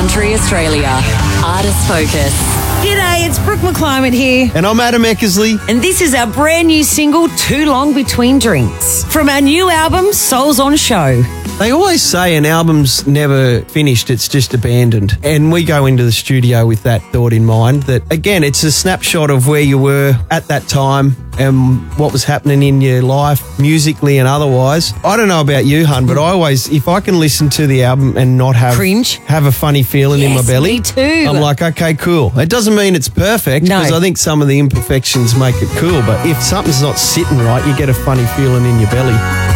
Country Australia. Artist Focus. G'day, it's Brooke McClymont here. And I'm Adam Eckersley. And this is our brand new single, Too Long Between Drinks, from our new album, Souls on Show. They always say an album's never finished, it's just abandoned. And we go into the studio with that thought in mind, that, again, it's a snapshot of where you were at that time and what was happening in your life, musically and otherwise. I don't know about you, hun, but I always, if I can listen to the album and not have a funny feeling in my belly, me too. I'm like, okay, cool. It doesn't mean it's perfect, because I think some of the imperfections make it cool, but if something's not sitting right, you get a funny feeling in your belly.